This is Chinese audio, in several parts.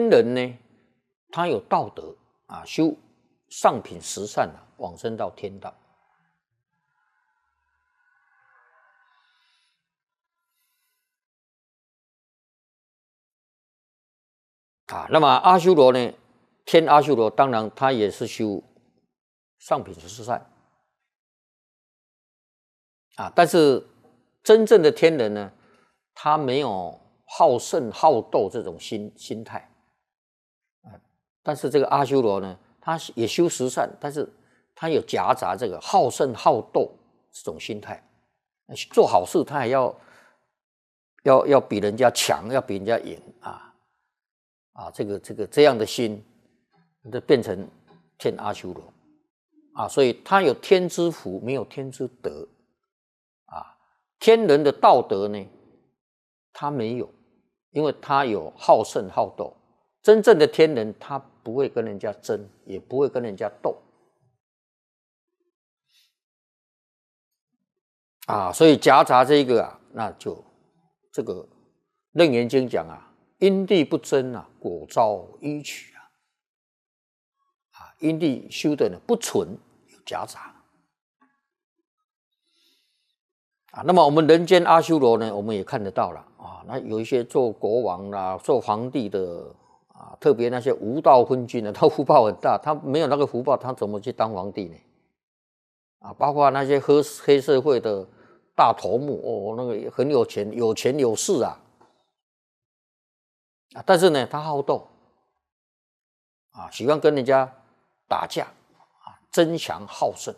人呢，他有道德啊，修上品十善啊，往生到天道。啊，那么阿修罗呢？天阿修罗当然他也是修上品十善啊，但是真正的天人呢，他没有好胜好斗这种心态啊。但是这个阿修罗呢，他也修十善，但是他有夹杂这个好胜好斗这种心态，做好事他还要比人家强，要比人家赢啊。这样的心，就变成天阿修罗啊，所以他有天之福，没有天之德啊。天人的道德呢，他没有，因为他有好胜好斗。真正的天人，他不会跟人家争，也不会跟人家斗啊。所以夹杂这个啊，那就这个《楞严经》讲啊。因地不争啊，果遭依取啊！因地修的呢不纯，有夹杂啊。那么我们人间阿修罗呢，我们也看得到了啊。那有一些做国王啦、做皇帝的啊，特别那些无道昏君呢，他福报很大，他没有那个福报，他怎么去当皇帝呢？啊，包括那些黑社会的大头目哦，那个很有钱，有权有势啊。但是呢，他好斗啊，喜欢跟人家打架啊，争强好胜，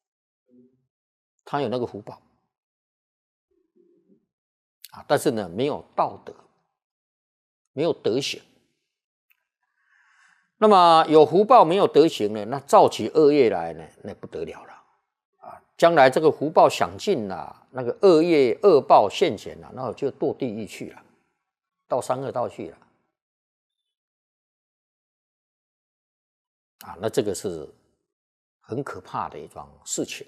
他有那个福报啊，但是呢，没有道德，没有德行。那么有福报没有德行呢？那造起恶业来呢，那不得了了啊！将来这个福报享尽了，那个恶业恶报现前了，那就堕地狱去了，到三恶道去了。啊，那这个是很可怕的一桩事情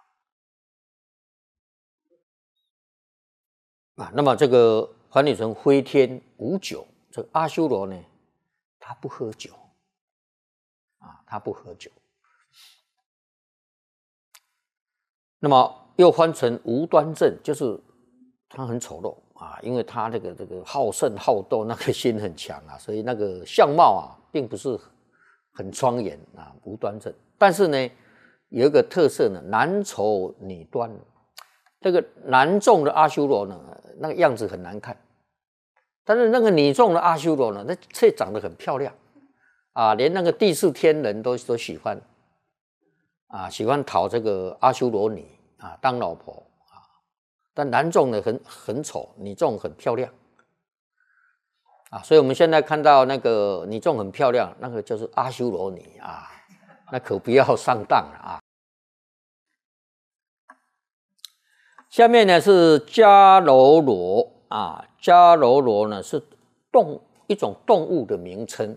啊。那么这个樊女成飞天无酒，这个阿修罗呢，他不喝酒啊，他不喝酒。那么又翻成无端正，就是他很丑陋啊，因为他这个好胜好斗，那个心很强啊，所以那个相貌啊，并不是很庄严啊，无端正。但是呢，有一个特色呢，男丑女端。这个男众的阿修罗呢，那个样子很难看，但是那个女众的阿修罗呢，那却长得很漂亮啊，连那个第四天人都喜欢啊，喜欢讨这个阿修罗女啊当老婆啊。但男众呢很丑，女众很漂亮。啊，所以我们现在看到那个女众很漂亮，那个就是阿修罗女啊，那可不要上当了啊。下面呢是迦楼罗啊，迦楼罗呢是一种动物的名称。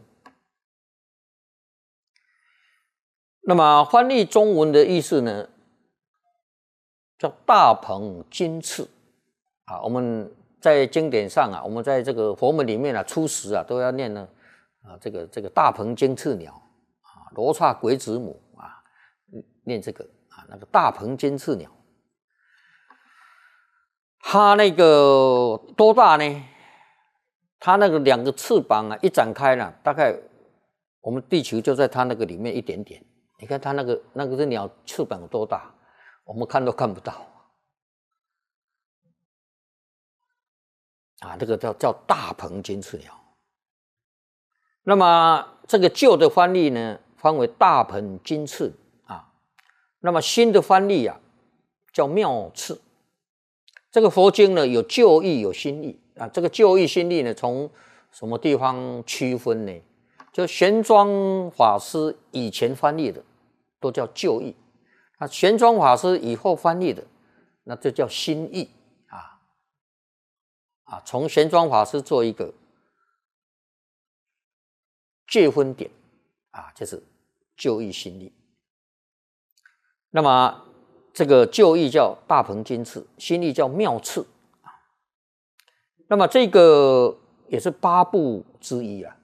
那么翻译中文的意思呢，叫大鹏金翅啊。我们在经典上啊，我们在这个佛门里面啊，初时啊都要念呢啊，这个大鹏金翅鸟啊，罗刹鬼子母啊，念这个啊，那个大鹏金翅鸟，它那个多大呢？它那个两个翅膀啊，一展开了，大概我们地球就在它那个里面一点点。你看它那个这鸟翅膀有多大，我们看都看不到。啊，这个叫大鹏金翅鸟。那么这个旧的翻译呢，翻为大鹏金翅啊。那么新的翻译啊，叫妙翅。这个佛经呢，有旧义有新义啊。这个旧义新义呢，从什么地方区分呢？就玄奘法师以前翻译的，都叫旧义。那玄奘法师以后翻译的，那就叫新义。从玄奘法师做一个界分点啊，就是旧义新义。那么这个旧义叫大鹏金翅，新义叫妙翅啊。那么这个也是八部之一啊。